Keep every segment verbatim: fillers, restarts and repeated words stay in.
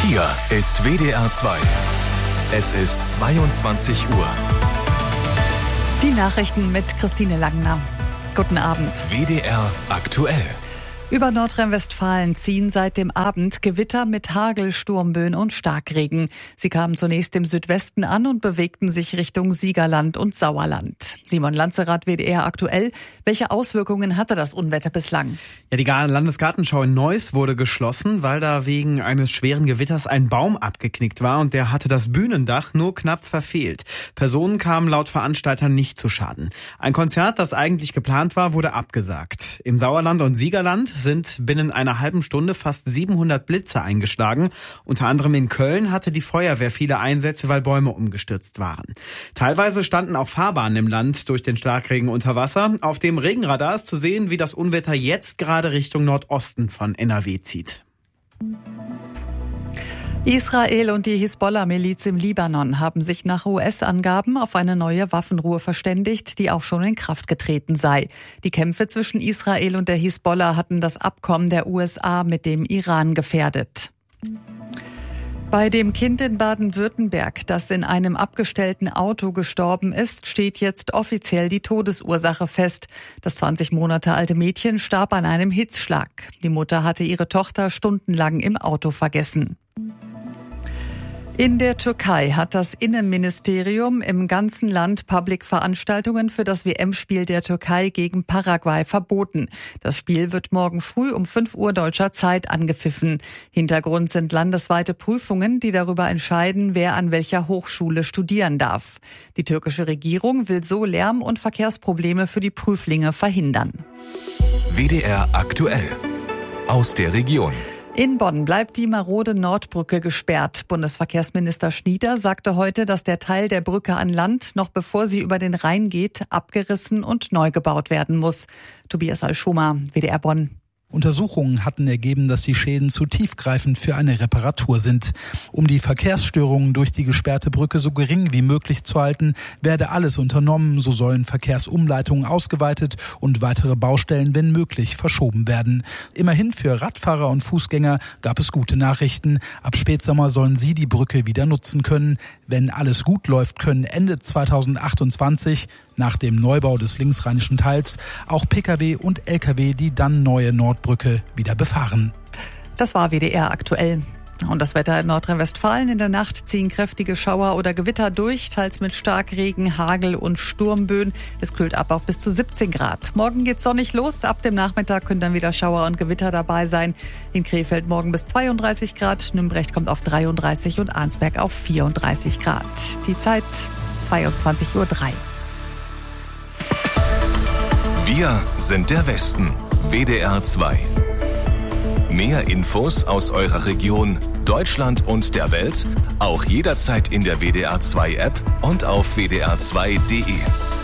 Hier ist W D R zwei. Es ist zweiundzwanzig Uhr. Die Nachrichten mit Christine Langner. Guten Abend. W D R aktuell. Über Nordrhein-Westfalen ziehen seit dem Abend Gewitter mit Hagel, Sturmböen und Starkregen. Sie kamen zunächst im Südwesten an und bewegten sich Richtung Siegerland und Sauerland. Simon Lanzerath, W D R aktuell. Welche Auswirkungen hatte das Unwetter bislang? Ja, die Landesgartenschau in Neuss wurde geschlossen, weil da wegen eines schweren Gewitters ein Baum abgeknickt war und der hatte das Bühnendach nur knapp verfehlt. Personen kamen laut Veranstaltern nicht zu Schaden. Ein Konzert, das eigentlich geplant war, wurde abgesagt. Im Sauerland und Siegerland sind binnen einer halben Stunde fast siebenhundert Blitze eingeschlagen. Unter anderem in Köln hatte die Feuerwehr viele Einsätze, weil Bäume umgestürzt waren. Teilweise standen auch Fahrbahnen im Land durch den Starkregen unter Wasser. Auf dem Regenradar ist zu sehen, wie das Unwetter jetzt gerade Richtung Nordosten von N R W zieht. Israel und die Hisbollah-Miliz im Libanon haben sich nach U S-Angaben auf eine neue Waffenruhe verständigt, die auch schon in Kraft getreten sei. Die Kämpfe zwischen Israel und der Hisbollah hatten das Abkommen der U S A mit dem Iran gefährdet. Bei dem Kind in Baden-Württemberg, das in einem abgestellten Auto gestorben ist, steht jetzt offiziell die Todesursache fest. Das zwanzig Monate alte Mädchen starb an einem Hitzschlag. Die Mutter hatte ihre Tochter stundenlang im Auto vergessen. In der Türkei hat das Innenministerium im ganzen Land Public-Veranstaltungen für das W M-Spiel der Türkei gegen Paraguay verboten. Das Spiel wird morgen früh um fünf Uhr deutscher Zeit angepfiffen. Hintergrund sind landesweite Prüfungen, die darüber entscheiden, wer an welcher Hochschule studieren darf. Die türkische Regierung will so Lärm- und Verkehrsprobleme für die Prüflinge verhindern. W D R aktuell. Aus der Region. In Bonn bleibt die marode Nordbrücke gesperrt. Bundesverkehrsminister Schnieder sagte heute, dass der Teil der Brücke an Land, noch bevor sie über den Rhein geht, abgerissen und neu gebaut werden muss. Tobias Alschoma, W D R Bonn. Untersuchungen hatten ergeben, dass die Schäden zu tiefgreifend für eine Reparatur sind. Um die Verkehrsstörungen durch die gesperrte Brücke so gering wie möglich zu halten, werde alles unternommen. So sollen Verkehrsumleitungen ausgeweitet und weitere Baustellen, wenn möglich, verschoben werden. Immerhin für Radfahrer und Fußgänger gab es gute Nachrichten. Ab Spätsommer sollen sie die Brücke wieder nutzen können. Wenn alles gut läuft, können Ende zweitausendachtundzwanzig, nach dem Neubau des linksrheinischen Teils, auch Pkw und Lkw die dann neue Nordbrücke wieder befahren. Das war W D R aktuell. Und das Wetter in Nordrhein-Westfalen. In der Nacht ziehen kräftige Schauer oder Gewitter durch, teils mit Starkregen, Hagel und Sturmböen. Es kühlt ab auf bis zu siebzehn Grad. Morgen geht's sonnig los. Ab dem Nachmittag können dann wieder Schauer und Gewitter dabei sein. In Krefeld morgen bis zweiunddreißig Grad. Nümbrecht kommt auf dreiunddreißig und Arnsberg auf vierunddreißig Grad. Die Zeit zweiundzwanzig Uhr drei. Wir sind der Westen. W D R zwei. Mehr Infos aus eurer Region, Deutschland und der Welt, auch jederzeit in der W D R zwei App und auf w d r zwei punkt d e.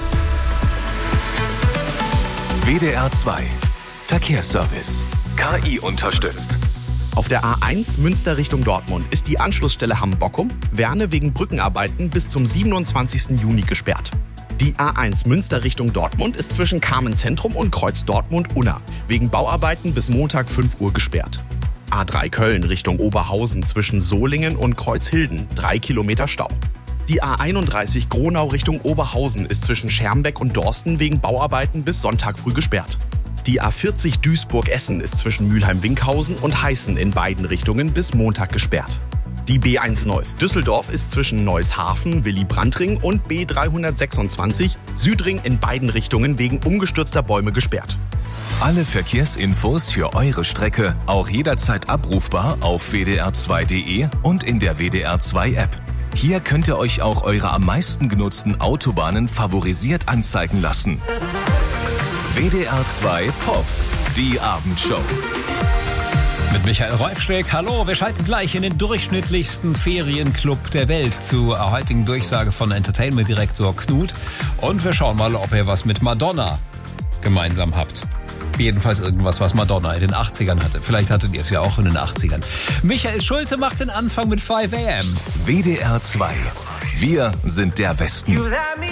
W D R zwei. Verkehrsservice. K I unterstützt. Auf der A eins Münster Richtung Dortmund ist die Anschlussstelle Hamm-Bockum, Werne wegen Brückenarbeiten bis zum siebenundzwanzigsten Juni gesperrt. Die A eins Münster Richtung Dortmund ist zwischen Carmen-Zentrum und Kreuz Dortmund-Unna wegen Bauarbeiten bis Montag fünf Uhr gesperrt. A drei Köln Richtung Oberhausen zwischen Solingen und Kreuzhilden, drei Kilometer Stau. Die A einunddreißig Gronau Richtung Oberhausen ist zwischen Schermbeck und Dorsten wegen Bauarbeiten bis Sonntag früh gesperrt. Die A vierzig Duisburg-Essen ist zwischen Mülheim-Winkhausen und Heißen in beiden Richtungen bis Montag gesperrt. Die B eins Neuss Düsseldorf ist zwischen Neuss-Hafen, Willy-Brandt-Ring und B dreihundertsechsundzwanzig Südring in beiden Richtungen wegen umgestürzter Bäume gesperrt. Alle Verkehrsinfos für eure Strecke auch jederzeit abrufbar auf w d r zwei punkt d e und in der W D R zwei App. Hier könnt ihr euch auch eure am meisten genutzten Autobahnen favorisiert anzeigen lassen. W D R zwei Pop, die Abendshow. Mit Michael Reufschreck. Hallo, wir schalten gleich in den durchschnittlichsten Ferienclub der Welt zur heutigen Durchsage von Entertainment-Direktor Knut. Und wir schauen mal, ob ihr was mit Madonna gemeinsam habt. Jedenfalls irgendwas, was Madonna in den achtzigern hatte. Vielleicht hattet ihr es ja auch in den achtzigern. Michael Schulte macht den Anfang mit fünf a m. W D R zwei. Wir sind der Westen.